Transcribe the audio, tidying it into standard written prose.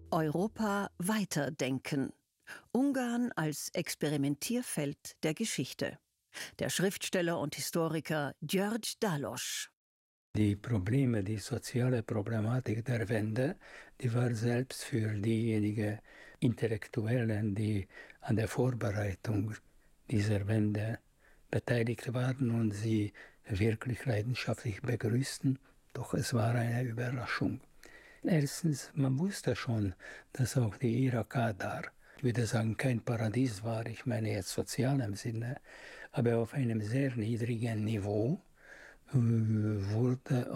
Europa weiterdenken. Ungarn als Experimentierfeld der Geschichte. Der Schriftsteller und Historiker György Dallos. Die Probleme, die soziale Problematik der Wende, die war selbst für diejenigen Intellektuellen, die an der Vorbereitung dieser Wende beteiligt waren und sie wirklich leidenschaftlich begrüßten, doch es war eine Überraschung. Erstens, man wusste schon, dass auch die Irak-Kadar, ich würde sagen, kein Paradies war, ich meine jetzt sozial im Sinne, aber auf einem sehr niedrigen Niveau wurde